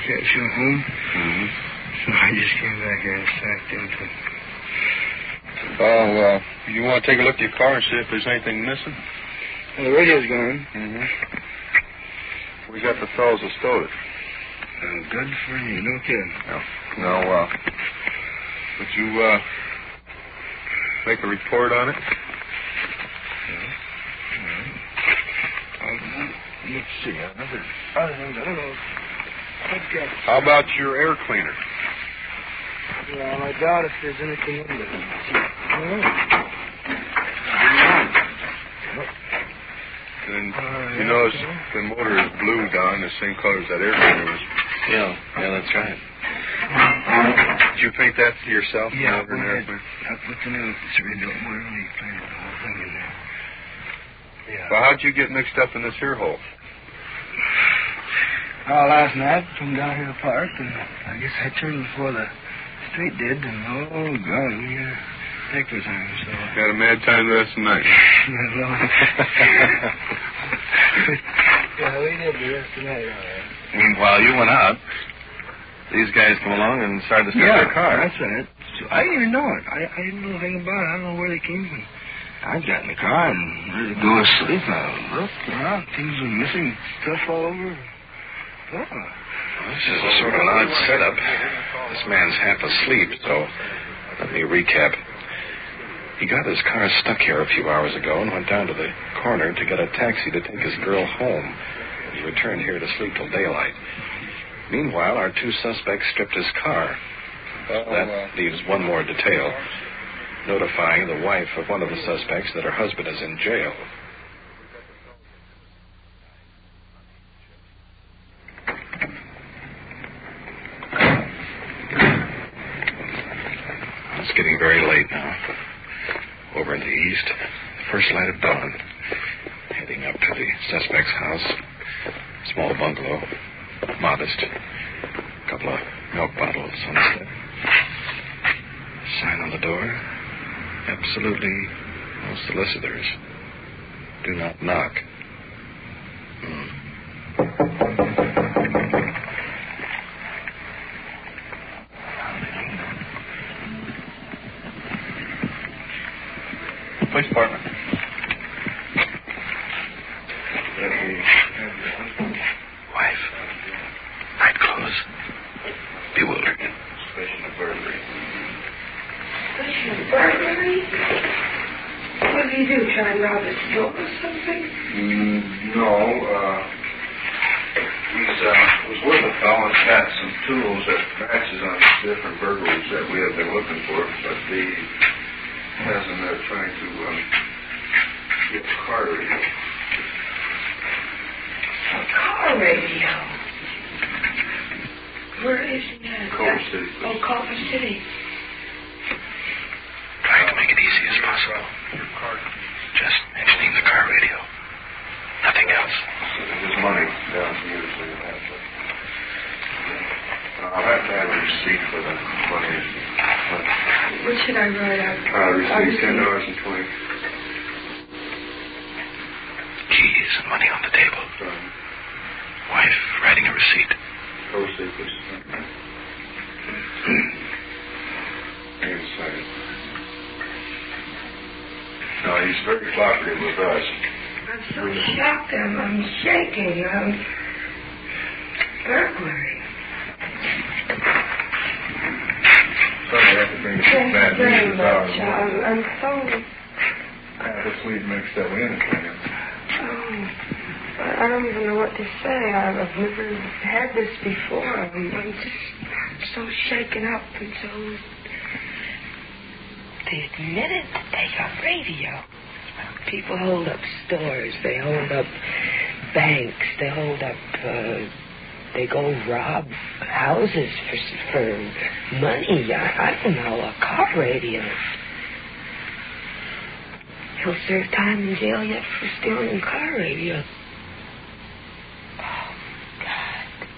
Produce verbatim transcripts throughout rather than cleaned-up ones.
can't show home. Mm-hmm. So I just came back here and sacked into it. Well, uh, you want to take a look at your car and see if there's anything missing? Well, the radio's gone. Mm-hmm. We got the fellows that stole it. Oh, good for you. No kidding. No. No, uh, would you, uh, make a report on it? Yeah. All right. Um, let's see. Another, other things, I don't know. I've got... How about your air cleaner? Yeah, I doubt if there's anything in there. Oh. And Uh, you yeah, notice okay. the motor is blue, Don, the same color as that air cleaner was. Yeah, yeah, that's right. Did you paint that to yourself? Yeah, motor and air cleaner? I put the new cerebral motor and he planted the whole thing in there. Yeah. Well, how'd you get mixed up in this here hole? Oh, last night, from down here to the park, and I guess I turned before the street did, and oh, God, we had a heck of a time, so... Had a mad time the rest of the night. Yeah, well... yeah, we did the rest of the night, all right. Meanwhile, you went out. These guys come along and started to start Yeah, their car. that's right. So I didn't even know it. I, I didn't know anything about it. I don't know where they came from. I got in the car and ready to go to sleep. I looked around. Things were missing. Stuff all over. Oh. Well, this is a sort of an odd setup. This man's half asleep, so let me recap. He got his car stuck here a few hours ago and went down to the corner to get a taxi to take his girl home. He returned here to sleep till daylight. Meanwhile, our two suspects stripped his car. Oh, That uh, leaves one more detail, notifying the wife of one of the suspects that her husband is in jail. It's getting very late now. Over in the east, the first light of dawn. Heading up to the suspect's house. Small bungalow. Modest. A couple of milk bottles on the step. Sign on the door. Absolutely no solicitors. Do not knock. Hmm. Police department. Wife. Night clothes. Bewildered. Suspicion of burglary. Suspicion of burglary? What did he do? Try and rob a store or something? Mm, no, uh, he's, uh, was with a fellow and got some tools that matches on different burglaries that we have been looking for, but he has them there trying to, um, get a car radio. A car radio? Where is he at? Culver City. Oh, Culver City. Trying to make it easy as possible. Just mentioning the car radio. Nothing else. There's money down here, so you'll have to. Uh, I'll have to have a receipt for the money. What should I write out? Uh, receipt ten dollars and twenty. Keys and money on the table. Um, Wife writing a receipt. Culver City, please. And sign it. No, he's very cooperative with us. I'm so shocked. I'm, I'm shaking. I'm burglary. Sorry, I have to bring you some Thank bad you very news much. about I'm, I'm so... I guess we've mixed that in again. Oh, I I don't even know what to say. I've, I've never had this before. I'm, I'm just so shaken up and so... They admitted that they got radio. People hold up stores. They hold up banks. They hold up... Uh, they go rob houses for for money. I, I don't know. A car radio. He'll serve time in jail yet for stealing a car radio. Oh, God.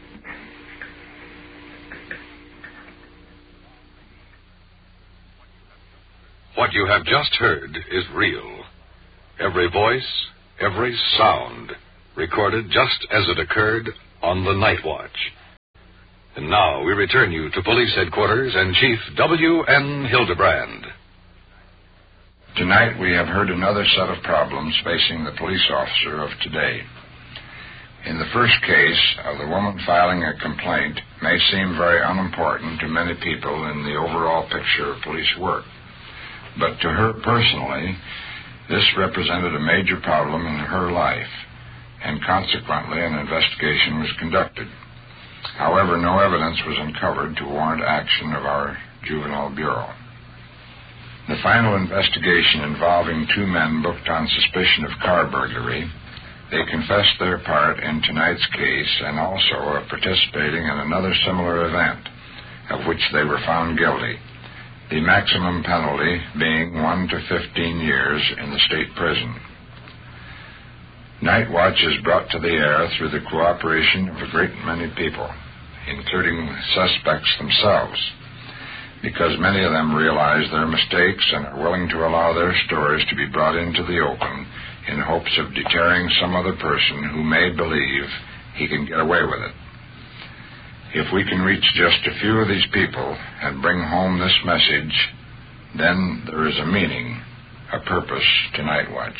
What you have just heard is real. Every voice, every sound, recorded just as it occurred on the Night Watch. And now we return you to police headquarters and Chief W N Hildebrand. Tonight we have heard another set of problems facing the police officer of today. In the first case of the woman filing a complaint may seem very unimportant to many people in the overall picture of police work. But to her personally, this represented a major problem in her life, and consequently an investigation was conducted. However, no evidence was uncovered to warrant action of our Juvenile Bureau. The final investigation involving two men booked on suspicion of car burglary. They confessed their part in tonight's case and also of participating in another similar event, of which they were found guilty, the maximum penalty being one to fifteen years in the state prison. Night Watch is brought to the air through the cooperation of a great many people, including suspects themselves, because many of them realize their mistakes and are willing to allow their stories to be brought into the open in hopes of deterring some other person who may believe he can get away with it. If we can reach just a few of these people and bring home this message, then there is a meaning, a purpose to Night Watch.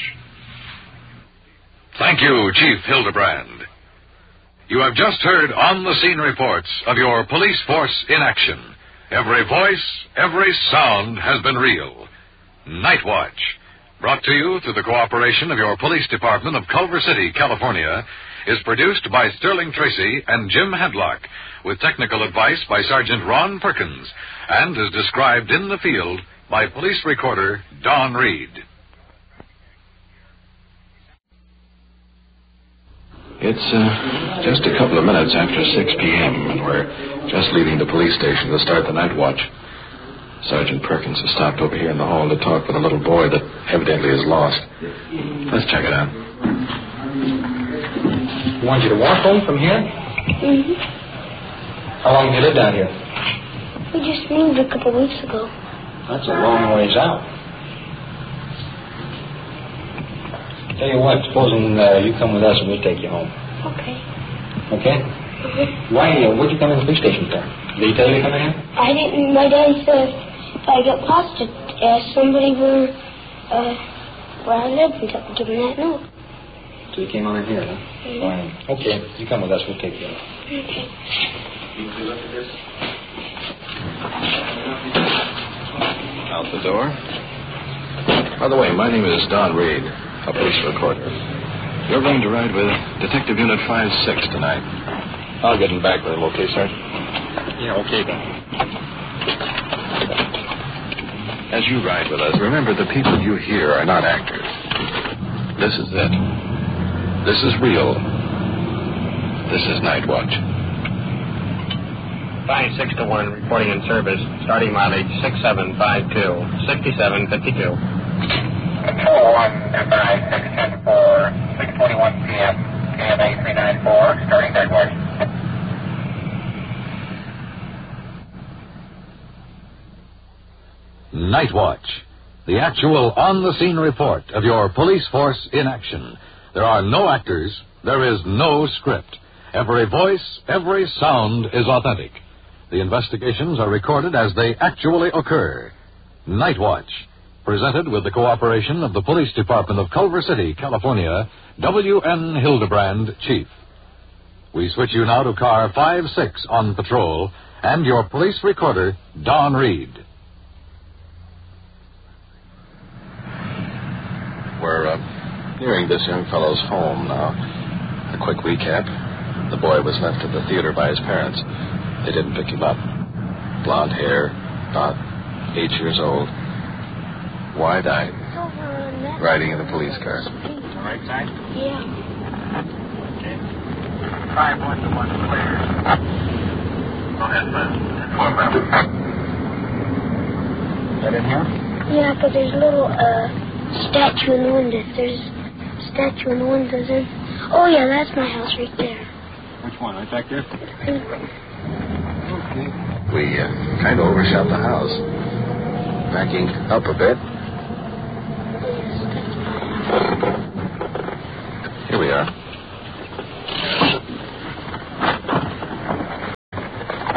Thank you, Chief Hildebrand. You have just heard on-the-scene reports of your police force in action. Every voice, every sound has been real. Night Watch, brought to you through the cooperation of your police department of Culver City, California, is produced by Sterling Tracy and Jim Hadlock, with technical advice by Sergeant Ron Perkins, and is described in the field by police recorder Don Reed. It's uh, just a couple of minutes after six p.m., and we're just leaving the police station to start the night watch. Sergeant Perkins has stopped over here in the hall to talk with a little boy that evidently is lost. Let's check it out. You want you to walk home from here? Mm-hmm. How long have you lived down here? We just moved a couple weeks ago. That's a long ways out. Tell you what, supposing uh, you come with us and we'll take you home. Okay. Okay? Mm-hmm. Why, uh, what'd you come in the police station for? Did he tell you to come in here? I didn't. My dad said if I get lost, to ask somebody where, uh, where I live and tell- give them that note. So you came on in here, huh? Mm-hmm. Fine. Okay, you come with us, we'll take you home. Okay. Out the door. By the way, my name is Don Reed, a police recorder. You're going to ride with Detective Unit five six tonight. I'll get him back with him, okay, sir? Yeah, okay, then. As you ride with us, remember the people you hear are not actors. This is it. This is real. This is Night Watch. five six to one, reporting in service. Starting mileage six seven five two, sixty-seven fifty-two. Control one, five six ten four, six twenty-one p.m. K M A three nine four, starting Night Watch. Night Watch, the actual on-the-scene report of your police force in action. There are no actors. There is no script. Every voice, every sound is authentic. The investigations are recorded as they actually occur. Night Watch, presented with the cooperation of the Police Department of Culver City, California, W N Hildebrand, Chief. We switch you now to car five six on patrol and your police recorder, Don Reed. We're uh, nearing this young fellow's home now. A quick recap. The boy was left at the theater by his parents. They didn't pick him up. Blonde hair, about eight years old. Wide-eyed. Riding in a police car. The right side? Yeah. Okay. Five one to one, clear. Go ahead, man. Is that in here? Yeah, but there's a little, uh, statue in the window. There's a statue in the windows. And oh, yeah, that's my house right there. Which one? Right back there? Okay. We uh, kind of overshot the house. Backing up a bit. Here we are.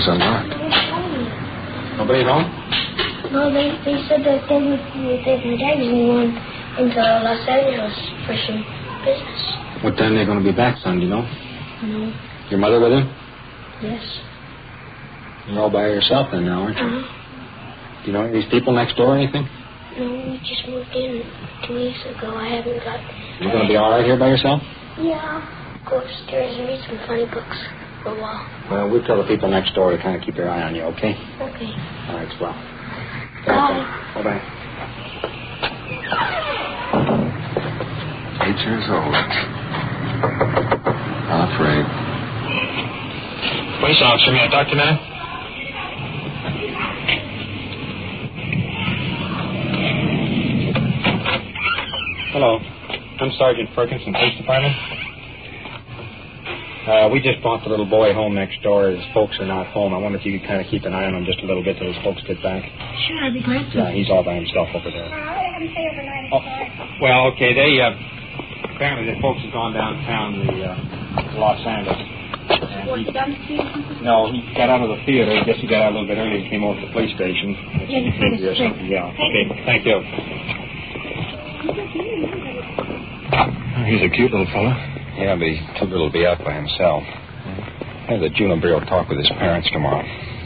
door's unlocked. Nobody at home? No, they, they said that they would take my dad and one into Los Angeles for some business. What time they're going to be back, son, do you know? No. Your mother with him? Yes. You're all by yourself then now, aren't you? Uh-huh. Do you know any of these people next door or anything? No, we just moved in two weeks ago. I haven't got... You're going to be all right here by yourself? Yeah. Go upstairs and read some funny books for a while. Well, we'll tell the people next door to kind of keep their eye on you, okay? Okay. All right, swell. Bye. Bye-bye. Eight years old. Not afraid. Police officer, may I talk to you now? Hello. I'm Sergeant Perkins from the Police Department. Uh, we just brought the little boy home next door. His folks are not home. I wonder if you could kind of keep an eye on him just a little bit till his folks get back. Sure, I'd be glad to. Yeah, he's all by himself over there. Uh, I haven't stayed overnight. Oh, well, okay, they, uh, apparently the folks have gone downtown to uh, Los Angeles. What, He, done to you or something? no, he got out of the theater. I guess he got out a little bit early and came over to the police station. Yeah, you Maybe or finished something. Yeah, okay, thank you. He's a cute little fella. Yeah, but he took little be out by himself. Have the juvenile bureau talk with his parents tomorrow.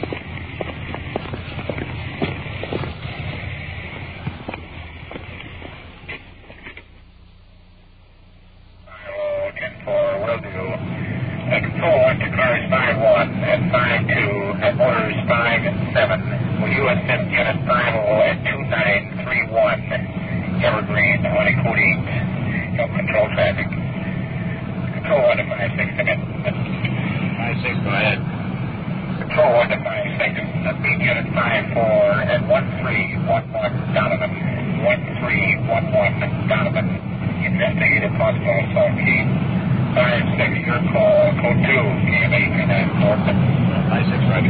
ten four, will do. Control one to cars five one and five two and motors five and seven. Will you assist unit five oh at two nine three one Evergreen on code eight? Help control traffic. Control one to five six again. five six, go ahead. Control one to five six. Meet unit five four and one three one one Donovan. one three one one Donovan. Investigate a possible assault team. five six, your call. Code two, K M A three nine four. five six, roger.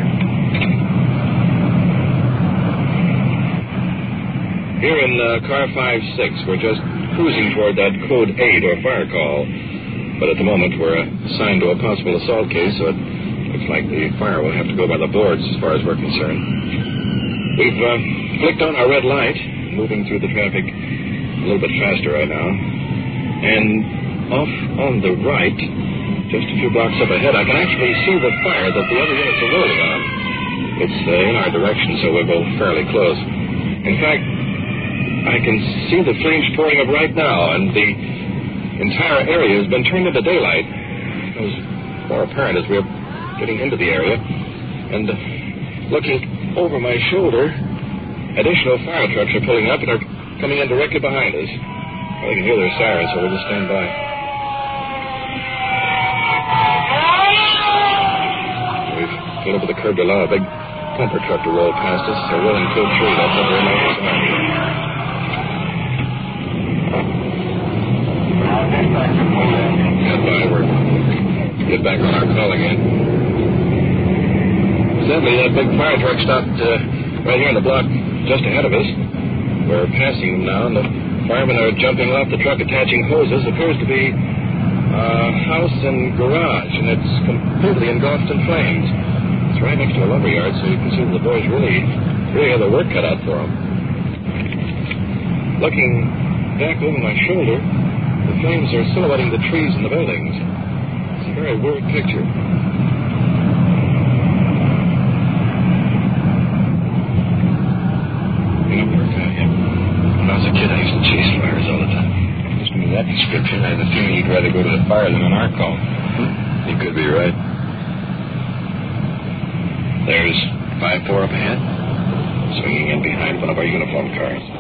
Here in uh, car five six, we're just cruising toward that code eight or fire call. But at the moment, we're assigned to a possible assault case, so it looks like the fire will have to go by the boards as far as we're concerned. We've uh, flicked on our red light, moving through the traffic a little bit faster right now. And off on the right, just a few blocks up ahead, I can actually see the fire that the other units are rolling on. It's uh, in our direction, so we'll go fairly close. In fact, I can see the flames pouring up right now, and the entire area has been turned into daylight. It was more apparent as we were getting into the area. And uh, looking over my shoulder, additional fire trucks are pulling up and are coming in directly behind us. I can hear their sirens, so we'll just stand by. We've pulled over the curb to allow a big pumper truck to roll past us. They're rolling full tree. That's not very nice design. Stand by. We're get back on our call again. Sadly, that big fire truck stopped uh, right here on the block just ahead of us. We're passing them now, and the firemen are jumping off the truck, attaching hoses. Appears to be a house and garage, and it's completely engulfed in flames. It's right next to a lumber yard, so you can see that the boys really, really have their work cut out for them. Looking back over my shoulder, the flames are silhouetting the trees and the buildings. It's a very weird picture. You know, Burke, I, when I was a kid, I used to chase fires all the time. Listen to that description, I have a feeling you'd rather go to the fire than an our call. You could be right. There's five four up ahead, swinging in behind one of our uniformed cars.